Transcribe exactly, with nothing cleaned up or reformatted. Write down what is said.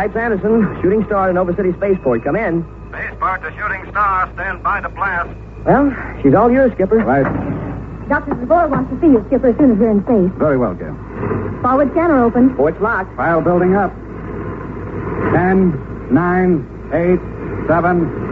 Pipes Anderson, Shooting Star to Nova City Spaceport. Come in. Spaceport to Shooting Star. Stand by to blast. Well, she's all yours, Skipper. Right. Doctor DeVore wants to see you, Skipper, as soon as we're in space. Very well, Gail. Forward scanner open. Port's locked. File building up. Ten, nine, eight, seven,